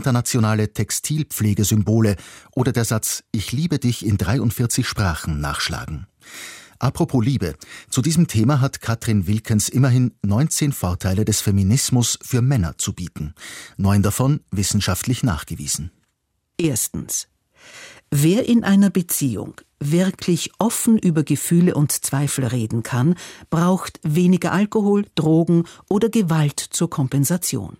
internationale Textilpflegesymbole oder der Satz »Ich liebe dich in 43 Sprachen« nachschlagen. Apropos Liebe, zu diesem Thema hat Katrin Wilkens immerhin 19 Vorteile des Feminismus für Männer zu bieten. 9 davon wissenschaftlich nachgewiesen. Erstens. Wer in einer Beziehung wirklich offen über Gefühle und Zweifel reden kann, braucht weniger Alkohol, Drogen oder Gewalt zur Kompensation.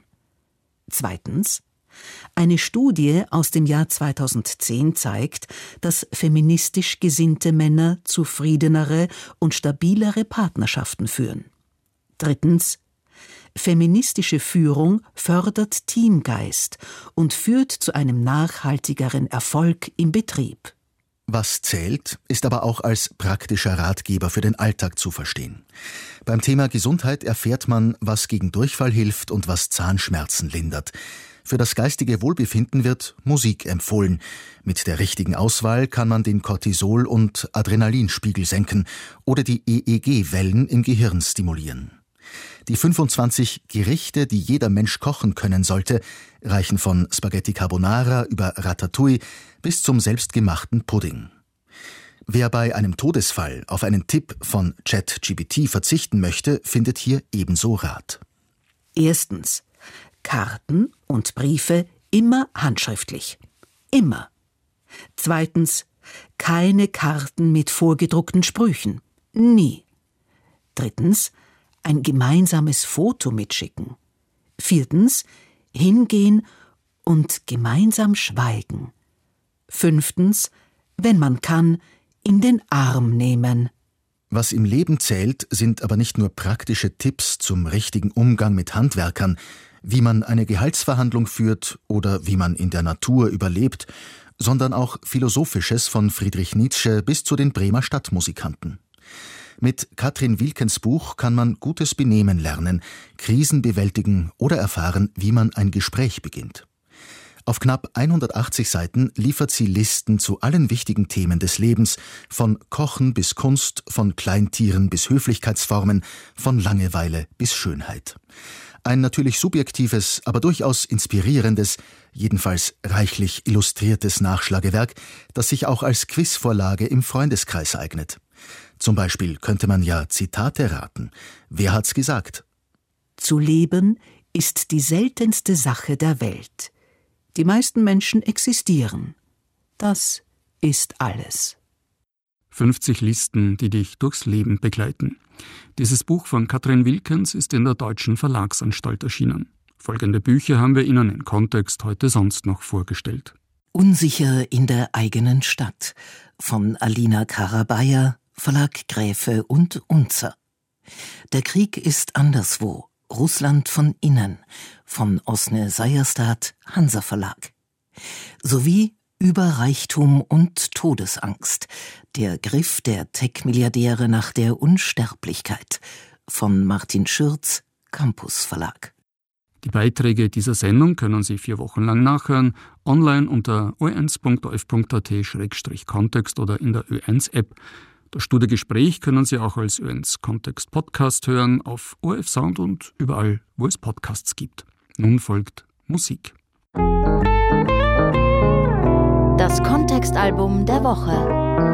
Zweitens. Eine Studie aus dem Jahr 2010 zeigt, dass feministisch gesinnte Männer zufriedenere und stabilere Partnerschaften führen. Drittens. Feministische Führung fördert Teamgeist und führt zu einem nachhaltigeren Erfolg im Betrieb. Was zählt, ist aber auch als praktischer Ratgeber für den Alltag zu verstehen. Beim Thema Gesundheit erfährt man, was gegen Durchfall hilft und was Zahnschmerzen lindert. Für das geistige Wohlbefinden wird Musik empfohlen. Mit der richtigen Auswahl kann man den Cortisol- und Adrenalinspiegel senken oder die EEG-Wellen im Gehirn stimulieren. Die 25 Gerichte, die jeder Mensch kochen können sollte, reichen von Spaghetti Carbonara über Ratatouille bis zum selbstgemachten Pudding. Wer bei einem Todesfall auf einen Tipp von ChatGPT verzichten möchte, findet hier ebenso Rat. Erstens. Karten und Briefe immer handschriftlich. Immer. Zweitens. Keine Karten mit vorgedruckten Sprüchen. Nie. Drittens. Ein gemeinsames Foto mitschicken. Viertens. Hingehen und gemeinsam schweigen. Fünftens. Wenn man kann, in den Arm nehmen. Was im Leben zählt, sind aber nicht nur praktische Tipps zum richtigen Umgang mit Handwerkern, wie man eine Gehaltsverhandlung führt oder wie man in der Natur überlebt, sondern auch Philosophisches von Friedrich Nietzsche bis zu den Bremer Stadtmusikanten. Mit Katrin Wilkens Buch kann man gutes Benehmen lernen, Krisen bewältigen oder erfahren, wie man ein Gespräch beginnt. Auf knapp 180 Seiten liefert sie Listen zu allen wichtigen Themen des Lebens, von Kochen bis Kunst, von Kleintieren bis Höflichkeitsformen, von Langeweile bis Schönheit. Ein natürlich subjektives, aber durchaus inspirierendes, jedenfalls reichlich illustriertes Nachschlagewerk, das sich auch als Quizvorlage im Freundeskreis eignet. Zum Beispiel könnte man ja Zitate raten. Wer hat's gesagt? Zu leben ist die seltenste Sache der Welt. Die meisten Menschen existieren. Das ist alles. 50 Listen, die dich durchs Leben begleiten. Dieses Buch von Katrin Wilkens ist in der Deutschen Verlagsanstalt erschienen. Folgende Bücher haben wir Ihnen in Kontext heute sonst noch vorgestellt. Unsicher in der eigenen Stadt von Alina Karabayer, Verlag Gräfe und Unzer. Der Krieg ist anderswo. Russland von innen von Osne Seierstad, Hansa Verlag. Sowie Über Reichtum und Todesangst. Der Griff der Tech-Milliardäre nach der Unsterblichkeit von Martin Schürz, Campus Verlag. Die Beiträge dieser Sendung können Sie 4 Wochen lang nachhören, online unter o1.orf.at/kontext oder in der Ö1-App. Das Studiogespräch können Sie auch als Ö1 Kontext Podcast hören, auf ORF Sound und überall, wo es Podcasts gibt. Nun folgt Musik. Das Kontextalbum der Woche.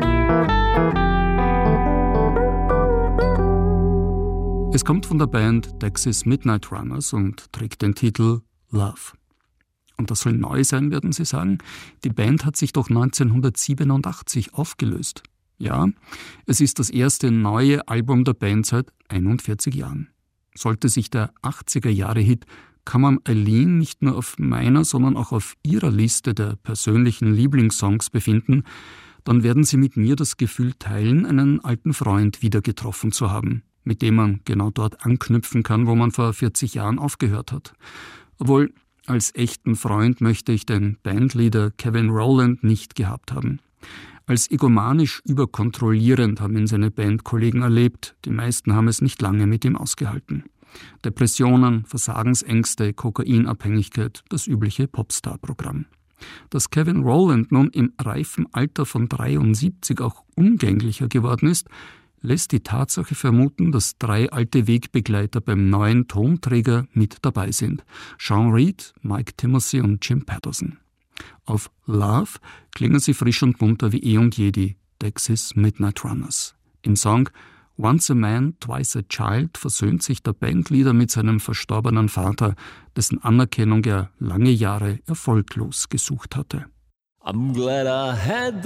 Es kommt von der Band Texas Midnight Runners und trägt den Titel Love. Und das soll neu sein, werden Sie sagen. Die Band hat sich doch 1987 aufgelöst. Ja, es ist das erste neue Album der Band seit 41 Jahren. Sollte sich der 80er-Jahre-Hit Come On Eileen nicht nur auf meiner, sondern auch auf Ihrer Liste der persönlichen Lieblingssongs befinden, dann werden Sie mit mir das Gefühl teilen, einen alten Freund wieder getroffen zu haben, mit dem man genau dort anknüpfen kann, wo man vor 40 Jahren aufgehört hat. Obwohl, als echten Freund möchte ich den Bandleader Kevin Rowland nicht gehabt haben. Als egomanisch überkontrollierend haben ihn seine Bandkollegen erlebt, die meisten haben es nicht lange mit ihm ausgehalten. Depressionen, Versagensängste, Kokainabhängigkeit, das übliche Popstar-Programm. Dass Kevin Rowland nun im reifen Alter von 73 auch umgänglicher geworden ist, lässt die Tatsache vermuten, dass 3 alte Wegbegleiter beim neuen Tonträger mit dabei sind: Sean Reed, Mike Timothy und Jim Patterson. Auf Love klingen sie frisch und munter wie eh und je, die Texas Midnight Runners. Im Song Once a Man, Twice a Child versöhnt sich der Bandleader mit seinem verstorbenen Vater, dessen Anerkennung er lange Jahre erfolglos gesucht hatte. I'm glad I had